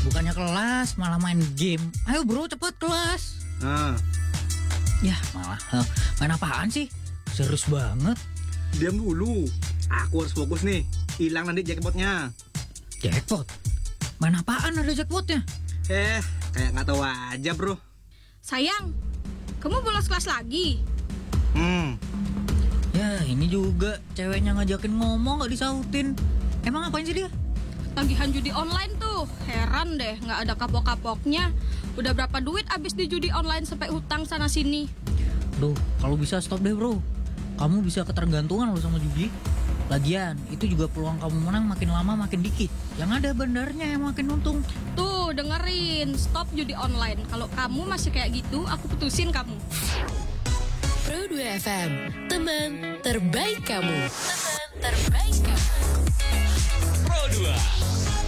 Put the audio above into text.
Bukannya kelas, malah main game. Ayo bro, cepet kelas. Ya malah main apaan sih? Serius banget. Diam dulu. Aku harus fokus nih. Hilang nanti jackpotnya. Jackpot? Main apaan ada jackpotnya? Kayak nggak tahu aja bro. Sayang, kamu bolos kelas lagi? Ya ini juga ceweknya ngajakin ngomong gak disautin. Emang ngapain sih dia? Tagihan judi online tuh. Heran deh, nggak ada kapok-kapoknya. Udah berapa duit abis di judi online sampai hutang sana sini. Duh, kalau bisa stop deh bro. Kamu bisa ketergantungan loh sama judi. Lagian, itu juga peluang kamu menang makin lama makin dikit. Yang ada bandarnya yang makin untung. Tuh, dengerin. Stop judi online. Kalau kamu masih kayak gitu, aku putusin kamu. Pro 2 FM, teman terbaik kamu. Teman terbaik kamu. Pro 2